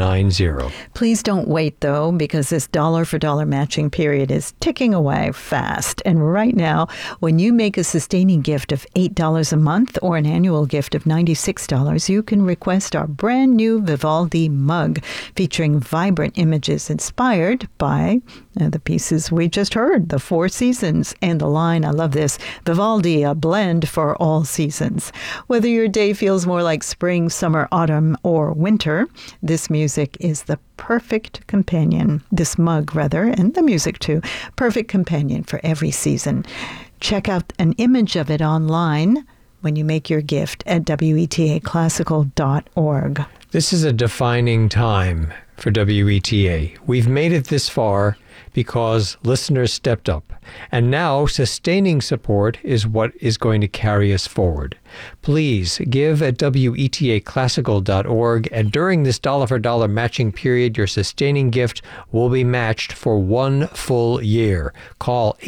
90. Please don't wait, though, because this dollar-for-dollar matching period is ticking away fast. And right now, when you make a sustaining gift of $8 a month or an annual gift of $96, you can request our brand new Vivaldi mug featuring vibrant images inspired by the pieces we just heard, the Four Seasons, and the line, I love this, Vivaldi, a blend for all seasons. Whether your day feels more like spring, summer, autumn, or winter, this music is the perfect companion, this mug rather, and the music too, perfect companion for every season. Check out an image of it online when you make your gift at wetaclassical.org. This is a defining time for WETA. We've made it this far because listeners stepped up. And now sustaining support is what is going to carry us forward. Please give at wetaclassical.org, and during this dollar-for-dollar matching period, your sustaining gift will be matched for 1 full year. Call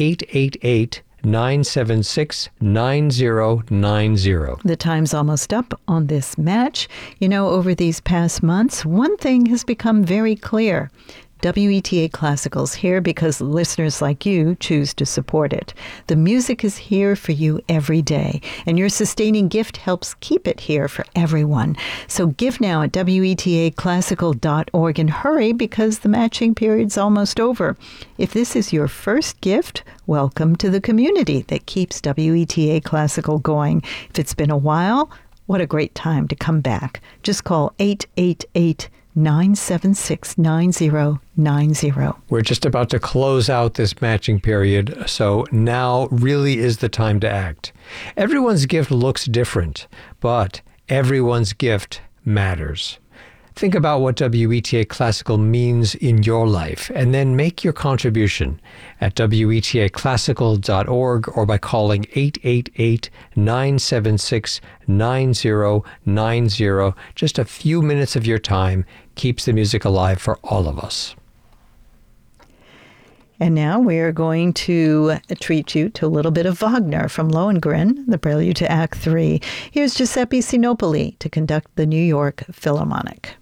888-976-9090. The time's almost up on this match. You know, over these past months, one thing has become very clear. WETA Classical's here because listeners like you choose to support it. The music is here for you every day, and your sustaining gift helps keep it here for everyone. So give now at wetaclassical.org and hurry because the matching period's almost over. If this is your first gift, welcome to the community that keeps WETA Classical going. If it's been a while, what a great time to come back. Just call 888-976-9090. We're just about to close out this matching period, so now really is the time to act. Everyone's gift looks different, but everyone's gift matters. Think about what WETA Classical means in your life, and then make your contribution at wetaclassical.org or by calling 888-976-9090. Just a few minutes of your time keeps the music alive for all of us. And now we are going to treat you to a little bit of Wagner from Lohengrin, the prelude to Act 3. Here's Giuseppe Sinopoli to conduct the New York Philharmonic.